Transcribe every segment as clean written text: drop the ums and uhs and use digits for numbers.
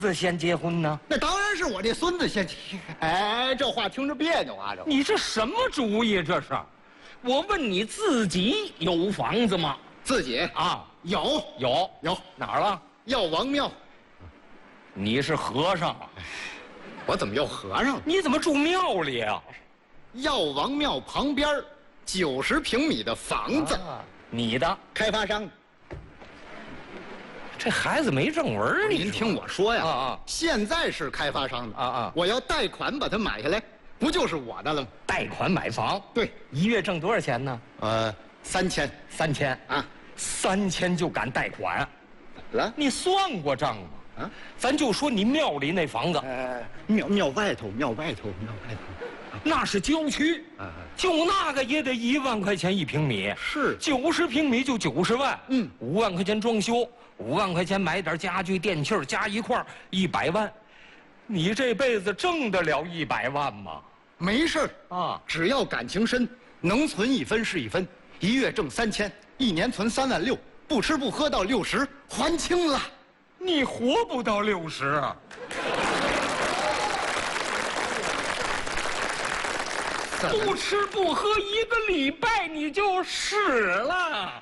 子先结婚呢？ 那当然是我这孙子先。哎，这话听着别扭啊！ 你这什么主意？这是？我问你自己有房子吗？ 自己啊， 有哪儿了？ 药王庙。 你是和尚啊？ 我怎么又和尚了？ 你怎么住庙里啊？ 药王庙旁边90平米的房子， 你的开发商。 这孩子没正文儿， 您听我说呀， 啊， 现在是开发商的啊， 我要贷款把它买下来，不就是我的了吗？ 贷款买房， 对， 一月挣多少钱呢 ？3000 啊，3000就敢贷款？ 怎么了？ 你算过账吗？ 啊， 咱就说你庙里那房子， 庙外头， 那是郊区，就那个也得1万块钱1平米， 是 90平米就90万，5万块钱装修，5万块钱买点家具电器加一块100万，你这辈子挣得了100万吗？ 没事啊， 只要感情深，能存1分是1分，1月挣3000，1年存3万6，不吃不喝到60，还清了。 你活不到60。不吃不喝1个礼拜你就死了。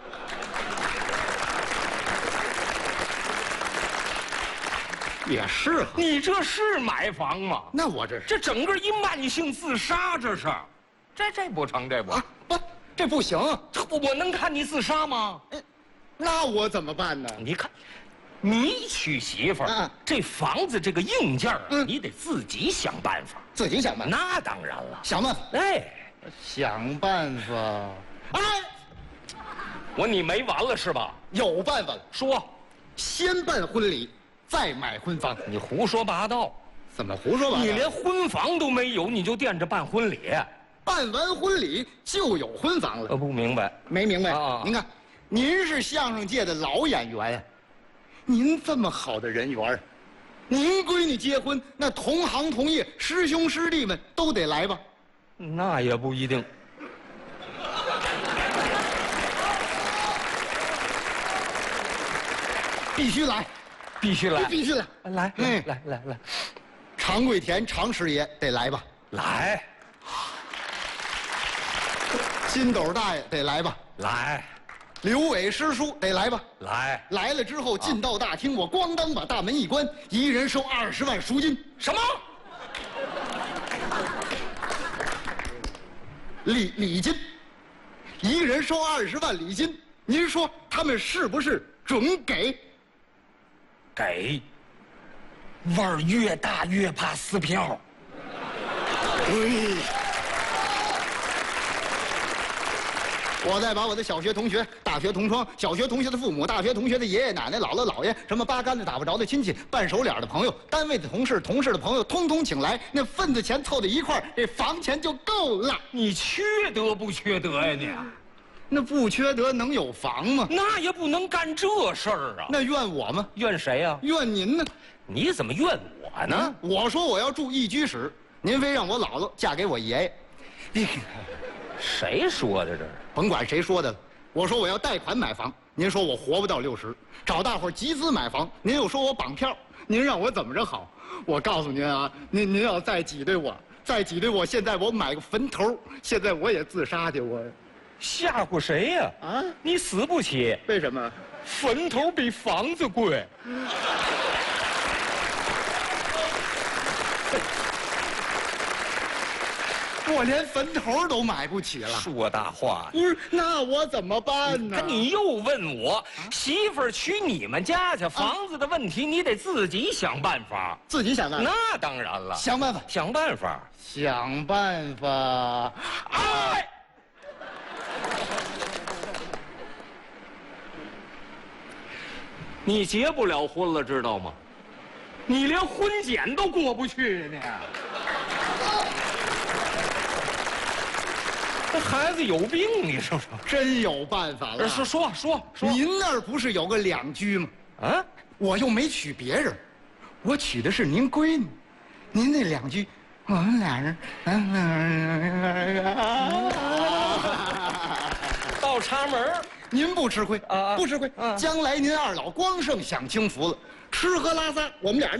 也是， 你这是买房吗？ 那我这是这整个一慢性自杀，这是，这不成，这不不，这不行。 我能看你自杀吗？ 那我怎么办呢？ 你看，你娶媳妇儿，这房子这个硬件你得自己想办法。 自己想办法？ 那当然了， 想办法。 哎， 想办法。哎， 你没完了是吧？ 有办法了。 说， 先办婚礼，再买婚房。 你胡说八道！ 怎么胡说八道？ 你连婚房都没有，你就惦着办婚礼？ 办完婚礼就有婚房了。 不明白？ 没明白啊？您看，您是相声界的老演员呀，您这么好的人缘，您闺女结婚，那同行同业、师兄师弟们都得来吧？ 那也不一定。 必须来， 必须来， 必须来， 来，来， 常贵田常师爷得来吧？ 来。 金斗大爷得来吧？ 来。 刘伟师叔得来吧？ 来。 来了之后进到大厅，我咣当把大门一关，一人收20万赎金。 什么？ 礼金，一人收20万礼金。您说他们是不是准给？ 给。腕儿越大越怕撕票。 我再把我的小学同学、大学同窗、小学同学的父母、大学同学的爷爷奶奶、姥姥姥爷，什么八竿子打不着的亲戚、半熟脸的朋友、单位的同事、同事的朋友，通通请来，那份子钱凑在一块儿，这房钱就够了。 你缺德不缺德呀你？ 那不缺德能有房吗？ 那也不能干这事儿啊。 那怨我吗？ 怨谁呀？ 怨您呢？ 你怎么怨我呢？ 我说我要住一居室，您非让我姥姥嫁给我爷爷。 谁说的这是？ 甭管谁说的了，我说我要贷款买房，您说我活不到60；找大伙集资买房，您又说我绑票，您让我怎么着好？我告诉您啊，您要再挤兑我，现在我买个坟头，现在我也自杀去，我吓唬谁呀？啊，你死不起。 为什么？ 坟头比房子贵。 我连坟头都买不起了， 说大话。 不是，那我怎么办呢？ 你又问我，媳妇儿娶你们家去，房子的问题你得自己想办法。 自己想办法？ 那当然了， 想办法， 想办法， 想办法。 哎，你结不了婚了，知道吗？你连婚检都过不去呢。这孩子有病，你说说， 真有办法了。 说， 您那儿不是有个2居吗？ 啊， 我又没娶别人，我娶的是您闺女。您那2居，我们俩人， 倒插门您不吃亏啊不吃亏。将来您二老光剩享清福了，吃喝拉撒我们俩人